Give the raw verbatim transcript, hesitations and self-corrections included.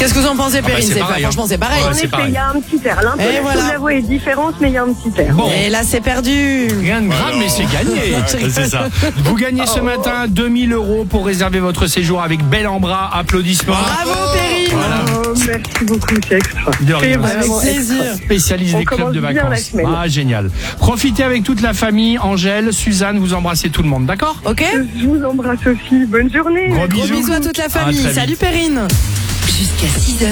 Qu'est-ce que vous en pensez, Ah bah, Perrine? c'est C'est pas, pareil, hein. franchement, c'est pareil. Ouais, En c'est effet, pareil. il y a un petit air. L'intonation voilà. de la voix est différente, mais il y a un petit air. Bon. Et là, c'est perdu. Rien de grave, mais c'est gagné. C'est ça. Vous gagnez ce matin deux mille euros pour réserver votre séjour avec Bel en Bras. Applaudissements. Bravo, Perrine. Voilà. Oh, merci beaucoup, c'est extra. De rien. C'est vraiment Avec plaisir. extra. Spécialiste On des clubs commence de bien la vacances. semaine. Ah, génial. Profitez avec toute la famille. Angèle, Suzanne, vous embrassez tout le monde, d'accord? Ok? Je vous embrasse aussi. Bonne journée. Gros Gros bisous. bisous à toute la À famille. très vite. Salut, Perrine. Jusqu'à six heures.